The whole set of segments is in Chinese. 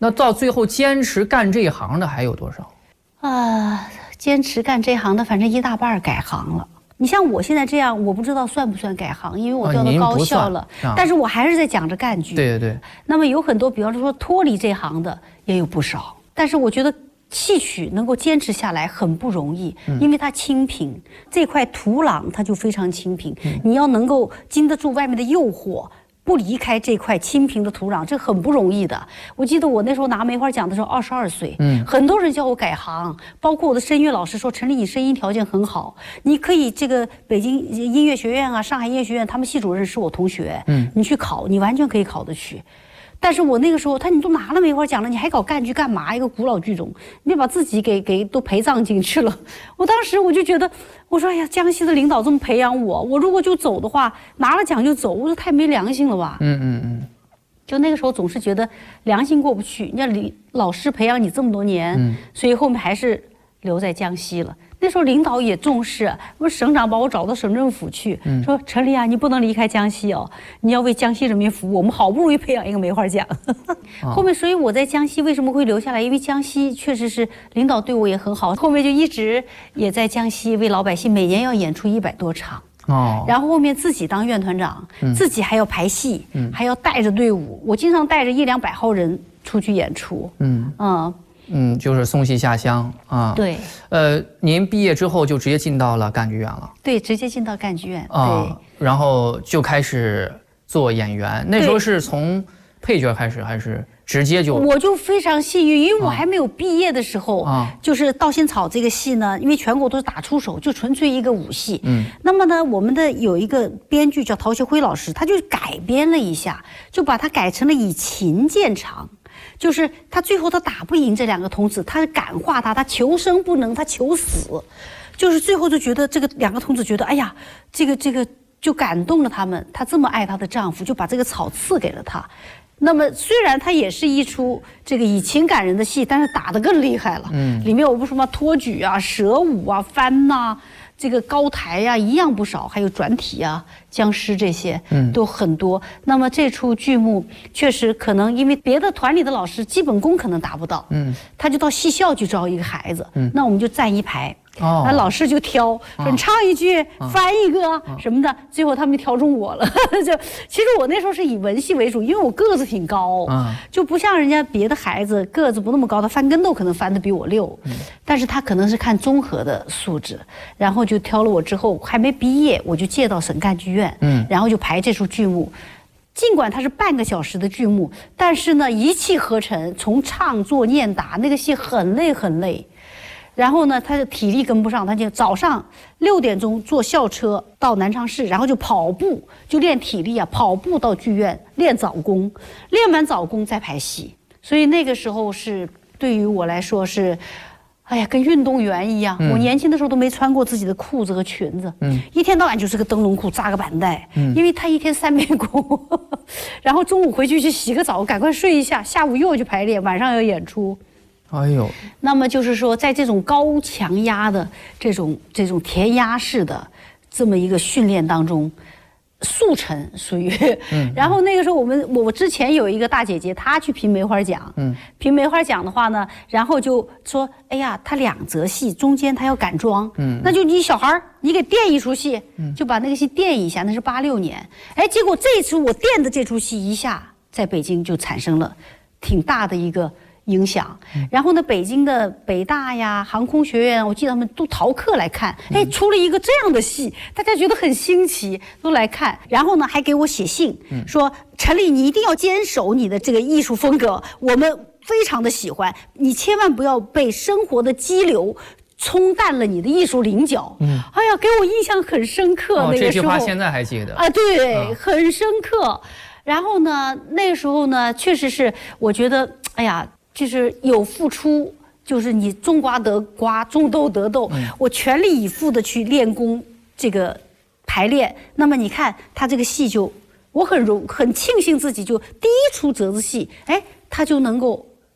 那到最后坚持干这一行的还有多少？ 坚持干这行的，反正一大半改行了。你像我现在这样，我不知道算不算改行，因为我调到高校了，但是我还是在讲着干剧。 对对对。 那么有很多，比方说脱离这行的也有不少，但是我觉得戏曲能够坚持下来很不容易，因为它清贫，这块土壤它就非常清贫，你要能够经得住外面的诱惑。不离开这块清贫的土壤，这很不容易的。我记得我那时候拿梅花奖的时候，22岁，很多人叫我改行，包括我的声乐老师说：“陈丽，你声音条件很好，你可以这个北京音乐学院啊，上海音乐学院，他们系主任是我同学，你去考，你完全可以考得去。”但是我那个时候，你都拿了梅花奖了，你还搞干剧干嘛？一个古老剧种，你把自己给都陪葬进去了。我当时我就觉得，我说哎呀，江西的领导这么培养我，我如果就走的话，拿了奖就走，我说太没良心了吧。就那个时候总是觉得良心过不去。你看老师培养你这么多年，所以后面还是留在江西了。那时候领导也重视，我省长把我找到省政府去，说陈丽啊，你不能离开江西哦，你要为江西人民服务。我们好不容易培养一个梅花奖，后面所以我在江西为什么会留下来？因为江西确实是领导对我也很好，后面就一直也在江西为老百姓，每年要演出100多场。然后后面自己当院团长，自己还要排戏，还要带着队伍，我经常带着100-200号人出去演出。 就是送戏下乡啊。 对。 您毕业之后就直接进到了赣剧院了？ 对，直接进到赣剧院。 对。然后就开始做演员，那时候是从配角开始还是直接就？我就非常幸运，因为我还没有毕业的时候，就是《稻仙草》这个戏呢，因为全国都是打出手，就纯粹一个武戏。那么呢，我们的有一个编剧叫陶学辉老师，他就改编了一下，就把它改成了以情见长。就是他最后他打不赢这2个童子，他感化他求生不能，他求死，就是最后就觉得这个2个童子觉得，哎呀，这个就感动了他们，她这么爱她的丈夫，就把这个草赐给了他。那么虽然它也是一出这个以情感人的戏，但是打得更厉害了。里面有什么托举啊、蛇舞啊、翻呐、这个高台呀、一样不少，还有转体啊、僵尸这些都很多。那么这出剧目确实可能因为别的团里的老师基本功可能达不到，他就到戏校去招一个孩子，那我们就站一排。那老师就挑，说你唱一句，翻一个什么的，最后他们就挑中我了。就其实我那时候是以文戏为主，因为我个子挺高，就不像人家别的孩子个子不那么高，他翻跟斗可能翻得比我溜，但是他可能是看综合的素质，然后就挑了我之后还没毕业，我就借到省赣剧院，然后就排这出剧目。尽管它是半个小时的剧目，但是呢一气呵成，从唱作念打，那个戏很累很累。然后呢，他的体力跟不上，他就早上6点钟坐校车到南昌市，然后就跑步，就练体力啊，跑步到剧院练早功，练完早功再排戏。所以那个时候是对于我来说是，哎呀，跟运动员一样。我年轻的时候都没穿过自己的裤子和裙子，一天到晚就是个灯笼裤，扎个板带，因为他一天3遍功，然后中午回去去洗个澡，赶快睡一下，下午又要去排练，晚上要演出。 哎呦， 那么就是说，在这种高强压的这种填鸭式的这么一个训练当中，速成属于。然后那个时候我之前有一个大姐姐，她去评梅花奖，评梅花奖的话呢，然后就说，哎呀，她2则戏中间她要赶妆，那就你小孩你给垫一出戏，就把那个戏垫一下，那是86年，哎，结果这一次我垫的这出戏一下在北京就产生了挺大的一个影响。然后呢，北京的北大呀、航空学院，我记得他们都逃课来看，哎，出了一个这样的戏，大家觉得很新奇，都来看。然后呢，还给我写信说，陈丽，你一定要坚守你的这个艺术风格，我们非常的喜欢你，千万不要被生活的激流冲淡了你的艺术棱角。哎呀，给我印象很深刻。那个时候这句话现在还记得啊？对，很深刻。然后呢，那个时候呢，确实是我觉得，哎呀，就是有付出，就是你种瓜得瓜，种豆得豆。我全力以赴的去练功，这个排练。那么你看他这个戏我很庆幸自己就第一出折子戏，哎，他就能够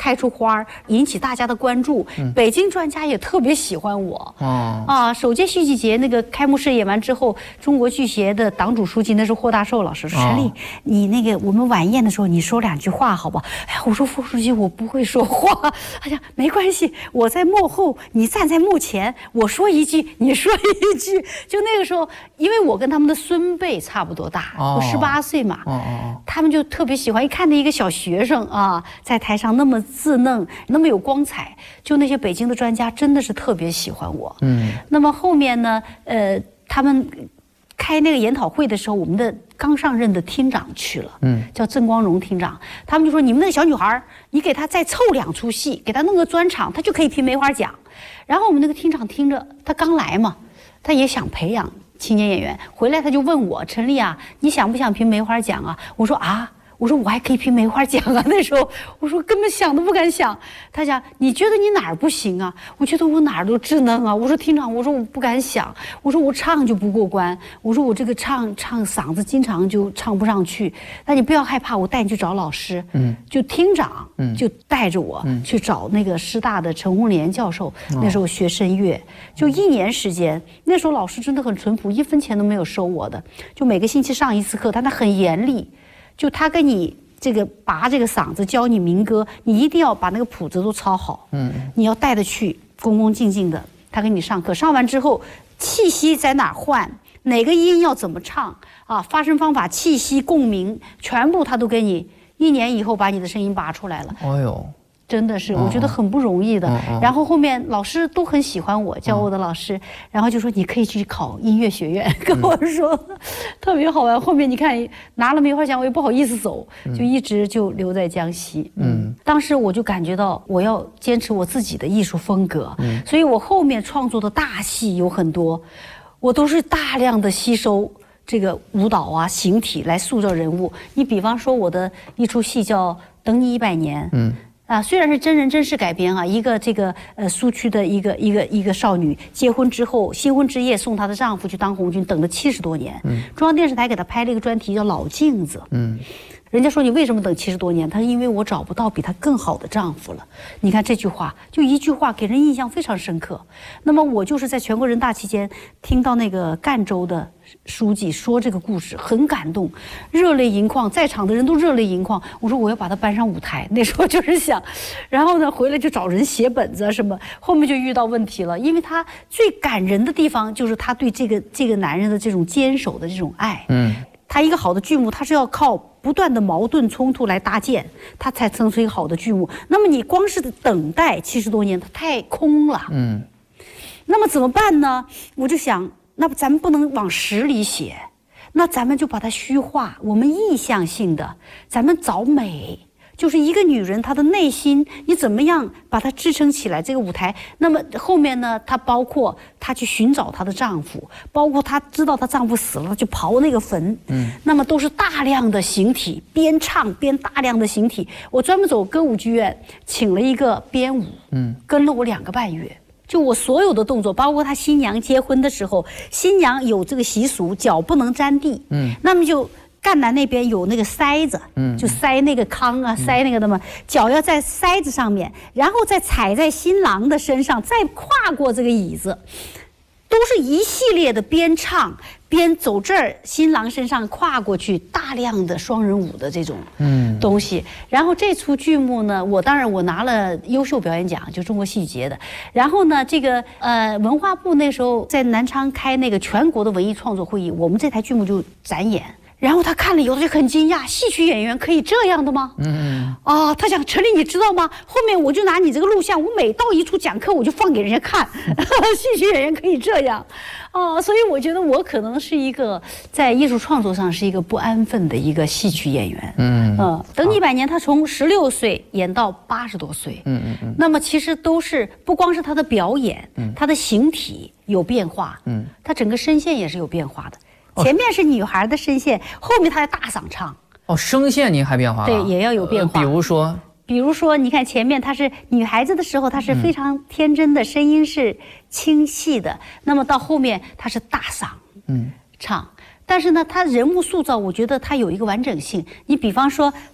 开出花，引起大家的关注。北京专家也特别喜欢我。首届戏剧节那个开幕式演完之后，中国剧协的党主书记那是霍大寿老师说：“陈丽，你那个我们晚宴的时候你说2句话好不好？”哎呀，我说副书记我不会说话。哎呀，没关系，我在幕后，你站在幕前，我说一句，你说一句。就那个时候，因为我跟他们的孙辈差不多大，我18岁嘛，他们就特别喜欢，一看那一个小学生啊，在台上那么稚嫩，那么有光彩，就那些北京的专家真的是特别喜欢我。那么后面呢，他们开那个研讨会的时候，我们的刚上任的厅长去了，叫郑光荣厅长，他们就说你们那个小女孩，你给她再凑2出戏，给她弄个专场，她就可以评梅花奖。然后我们那个厅长听着，他刚来嘛，他也想培养青年演员，回来他就问我：“陈丽啊，你想不想评梅花奖啊？”我说：“啊。”我说我还可以评梅花奖啊！那时候我说根本想都不敢想。他讲你觉得你哪儿不行啊？我觉得我哪儿都稚嫩啊。我说厅长，我说我不敢想。我说我唱就不过关。我说我这个唱嗓子经常就唱不上去。那你不要害怕，我带你去找老师。就厅长就带着我去找那个师大的陈红莲教授。那时候学声乐，就1年时间。那时候老师真的很淳朴，1分钱都没有收我的。就每个星期上1次课，但他很严厉。就他跟你这个拔这个嗓子，教你民歌，你一定要把那个谱子都抄好。你要带着去，恭恭敬敬的，他给你上课。上完之后，气息在哪换，哪个音要怎么唱啊？发声方法、气息、共鸣，全部他都给你。1年以后把你的声音拔出来了。哎呦！真的是，我觉得很不容易的。然后后面老师都很喜欢我，教我的老师，然后就说你可以去考音乐学院，跟我说，特别好玩。后面你看拿了梅花奖，我也不好意思走，就一直就留在江西。当时我就感觉到我要坚持我自己的艺术风格，所以我后面创作的大戏有很多，我都是大量的吸收这个舞蹈啊、形体来塑造人物。你比方说我的一出戏叫《等你100年》。虽然是真人真事改编啊，一个这个苏区的一个少女结婚之后，新婚之夜送她的丈夫去当红军，等了70多年。中央电视台给她拍了一个专题叫《老镜子》。人家说你为什么等70多年？她说因为我找不到比她更好的丈夫了。你看这句话，就一句话给人印象非常深刻。那么我就是在全国人大期间听到那个赣州的书记说这个故事，很感动，热泪盈眶，在场的人都热泪盈眶。我说我要把它搬上舞台，那时候就是想，然后呢回来就找人写本子什么，后面就遇到问题了，因为他最感人的地方就是他对这个男人的这种坚守的这种爱。他一个好的剧目，他是要靠不断的矛盾冲突来搭建，他才成出一个好的剧目。那么你光是等待70多年，它太空了。那么怎么办呢？我就想，那咱们不能往实里写，那咱们就把它虚化，我们意象性的，咱们找美。就是一个女人她的内心，你怎么样把她支撑起来这个舞台？那么后面呢，她包括她去寻找她的丈夫，包括她知道她丈夫死了，她去刨那个坟，那么都是大量的形体，边唱边大量的形体。我专门走歌舞剧院，请了一个编舞，跟了我2个半月。就我所有的动作，包括她新娘结婚的时候，新娘有这个习俗，脚不能沾地，那么就。赣南那边有那个塞子，就塞那个糠啊，塞那个的嘛，脚要在塞子上面，然后再踩在新郎的身上，再跨过这个椅子，都是一系列的边唱边走这儿新郎身上跨过去，大量的双人舞的这种东西。然后这出剧目呢，我当然我拿了优秀表演奖，就中国戏剧节的。然后呢，这个文化部那时候在南昌开那个全国的文艺创作会议，我们这台剧目就展演。然后他看了以后就很惊讶，戏曲演员可以这样的吗？他讲陈丽你知道吗？后面我就拿你这个录像，我每到一处讲课我就放给人家看，戏曲演员可以这样，所以我觉得我可能是一个在艺术创作上是一个不安分的一个戏曲演员。等你100年，他从16岁演到80多岁，那么其实都是不光是他的表演，他的形体有变化，他整个声线也是有变化的。前面是女孩的声线，后面她要大嗓唱。 声线您还变化了？ 对，也要有变化。比如说，你看前面她是女孩子的时候，她是非常天真的，声音是清细的。那么到后面她是大嗓，唱。但是呢，她人物塑造，我觉得她有一个完整性。你比方说，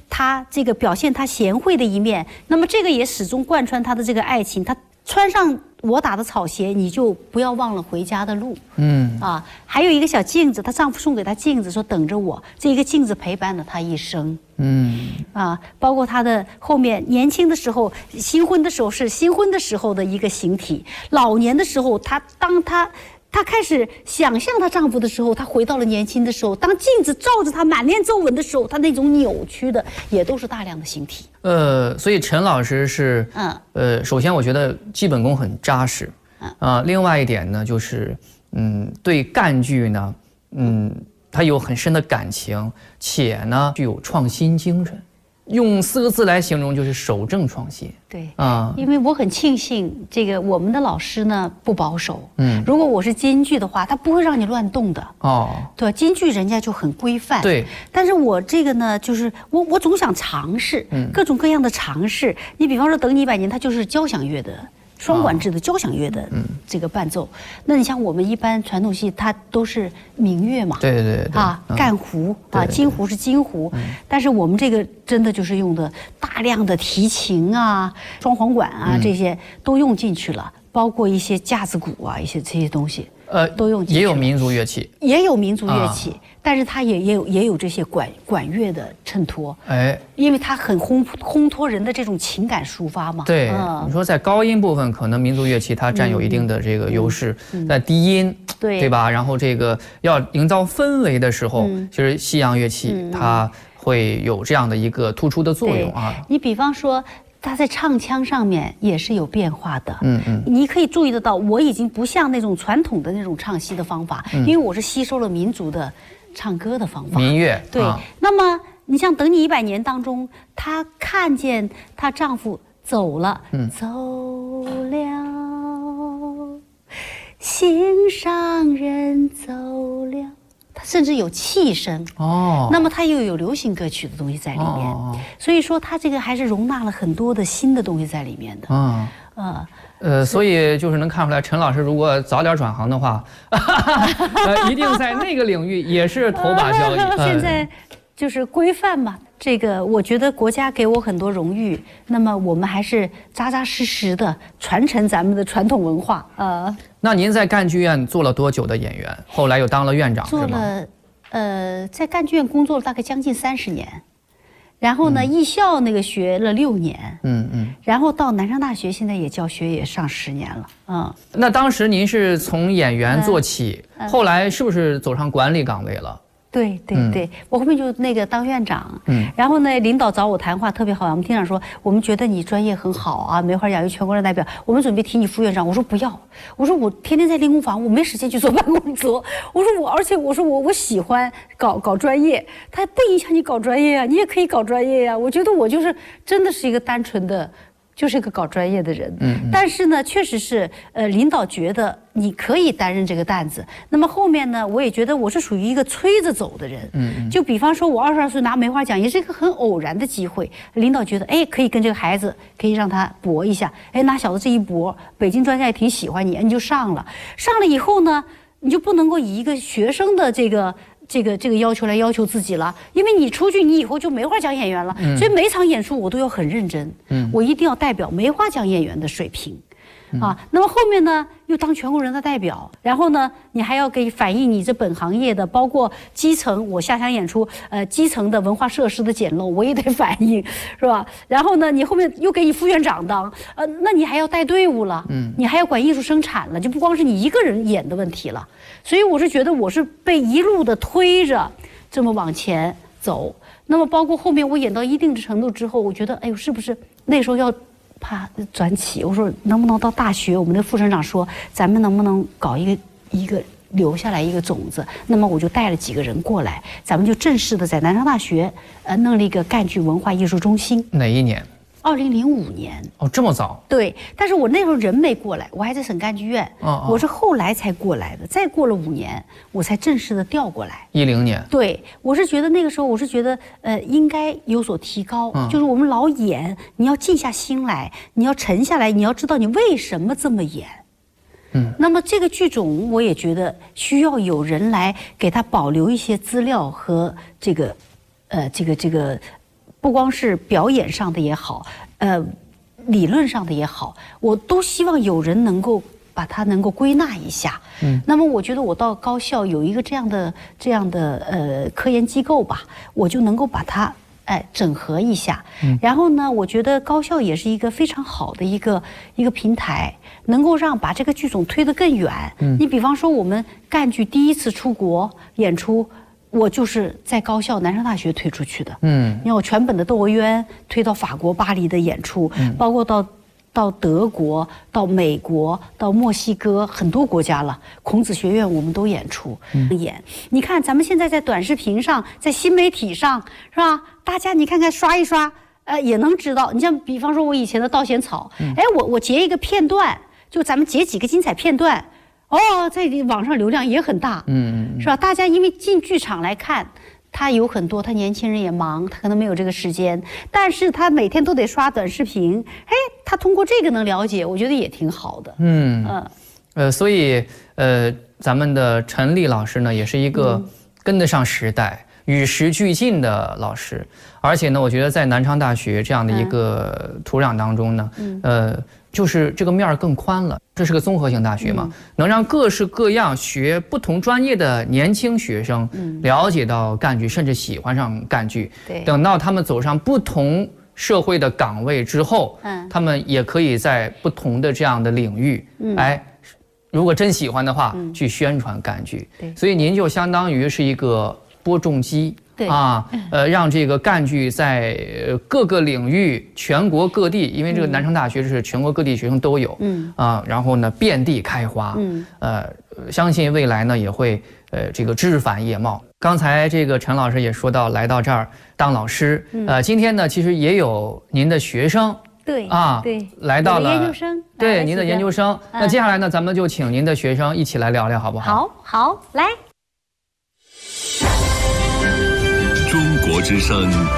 她这个表现她贤惠的一面，那么这个也始终贯穿她的这个爱情。她穿上我打的草鞋，你就不要忘了回家的路。还有一个小镜子，她丈夫送给她镜子，说等着我。这一个镜子陪伴了她一生。包括她的后面年轻的时候，新婚的时候是新婚的时候的一个形体，老年的时候，当她开始想象她丈夫的时候，她回到了年轻的时候。当镜子照着她满脸皱纹的时候，她那种扭曲的也都是大量的形体。 所以陈老师是，首先我觉得基本功很扎实，另外一点呢，就是，对赣剧呢，他有很深的感情，且呢具有创新精神。用4个字来形容就是守正创新。 对因为我很庆幸这个我们的老师呢不保守。如果我是京剧的话，他不会让你乱动的。对，京剧人家就很规范。 对， 但是我这个呢，就是我总想尝试各种各样的尝试。你比方说，等你100年，它就是交响乐的。双管制的交响乐的这个伴奏，那你像我们一般传统戏，它都是民乐嘛， 对干胡京胡是京胡，但是我们这个真的就是用的大量的提琴啊、双簧管啊这些都用进去了，包括一些架子鼓啊、一些这些东西，都用进去了。 也有民族乐器， 也有民族乐器。但是它也有这些管乐的衬托，因为它很烘托人的这种情感抒发嘛。 对，你说在高音部分，可能民族乐器它占有一定的这个优势，在低音，对吧？然后这个要营造氛围的时候，其实西洋乐器它会有这样的一个突出的作用啊。 你比方说。它在唱腔上面也是有变化的，你可以注意得到，我已经不像那种传统的那种唱戏的方法，因为我是吸收了民族的唱歌的方法， 民乐。 对，那么你像《等你100年》当中，她看见她丈夫走了，走了，心上人走了。它甚至有气声那么它又有流行歌曲的东西在里面，所以说它这个还是容纳了很多的新的东西在里面的所以就是能看出来，陈老师如果早点转行的话，一定在那个领域也是头把交椅。 现在就是规范嘛，这个我觉得国家给我很多荣誉，那么我们还是扎扎实实的传承咱们的传统文化那您在赣剧院做了多久的演员？后来又当了院长， 做了在赣剧院工作了大概将近30年，然后呢，艺校那个学了6年，然后到南上大学现在也教学也上10年了， 那当时您是从演员做起，后来是不是走上管理岗位了？ 对，我后面就那个当院长，然后呢，领导找我谈话特别好，我们厅长说，我们觉得你专业很好啊，梅花奖有全国人代表，我们准备提你副院长。我说不要，我说我天天在练功房，我没时间去做办公桌。而且我喜欢搞专业，它不影响你搞专业啊，你也可以搞专业呀。我觉得我就是真的是一个单纯的。就是个搞专业的人，但是呢，确实是，领导觉得你可以担任这个担子。那么后面呢，我也觉得我是属于一个催着走的人，就比方说，我22岁拿梅花奖，也是一个很偶然的机会。领导觉得，可以跟这个孩子，可以让他搏一下，拿小子这一搏，北京专家也挺喜欢你，你就上了。上了以后呢，你就不能够以一个学生的这个要求来要求自己了，因为你出去，你以后就梅花奖演员了，所以每场演出我都要很认真，我一定要代表梅花奖演员的水平，那么后面呢，又当全国人大代表，然后呢，你还要给反映你这本行业的，包括基层，我下乡演出，基层的文化设施的简陋，我也得反映，是吧？然后呢，你后面又给你副院长当，那你还要带队伍了，你还要管艺术生产了，就不光是你一个人演的问题了。所以我是觉得我是被一路的推着这么往前走。那么包括后面我演到一定的程度之后，我觉得哎呦，是不是那时候要怕转起？我说能不能到大学？我们的副省长说，咱们能不能搞一个留下来一个种子？那么我就带了几个人过来，咱们就正式的在南上大学弄了一个赣剧文化艺术中心。 哪一年 ？2005年。 这么早？ 对，但是我那时候人没过来，我还在省赣剧院，我是后来才过来的，再过了5年，我才正式的调过来。 10年。 对，我是觉得那个时候，我是觉得应该有所提高，就是我们老演，你要静下心来，你要沉下来，你要知道你为什么这么演。那么这个剧种，我也觉得需要有人来给他保留一些资料和这个不光是表演上的也好，理论上的也好，我都希望有人能够把它能够归纳一下。那么我觉得我到高校有一个这样的科研机构吧，我就能够把它整合一下。然后呢，我觉得高校也是一个非常好的一个平台，能够把这个剧种推得更远。你比方说我们赣剧第一次出国演出，我就是在高校南昌大学推出去的。你看我全本的《窦娥冤》推到法国巴黎的演出，包括到德国、到美国、到墨西哥很多国家了。孔子学院我们都演出演。你看咱们现在在短视频上，在新媒体上，是吧？大家你看看刷一刷，也能知道。你像比方说我以前的《稻仙草》，我截一个片段，就咱们截几个精彩片段，在网上流量也很大，是吧？大家因为进剧场来看。他有很多，他年轻人也忙，他可能没有这个时间，但是他每天都得刷短视频，他通过这个能了解，我觉得也挺好的。 所以咱们的陈丽老师呢，也是一个跟得上时代、与时俱进的老师，而且呢，我觉得在南昌大学这样的一个土壤当中呢，就是这个面儿更宽了。这是个综合性大学嘛，能让各式各样学不同专业的年轻学生了解到赣剧，甚至喜欢上赣剧。等到他们走上不同社会的岗位之后，他们也可以在不同的这样的领域，如果真喜欢的话，去宣传赣剧。所以您就相当于是一个播种机。让这个赣剧在各个领域、全国各地，因为这个南昌大学是全国各地学生都有，然后呢遍地开花，相信未来呢也会这个枝繁叶茂。刚才这个陈老师也说到，来到这儿当老师，今天呢其实也有您的学生。 对， 来到了研究生， 对您的研究生。那接下来呢，咱们就请您的学生一起来聊聊，好不好？ 好，来。 中国之声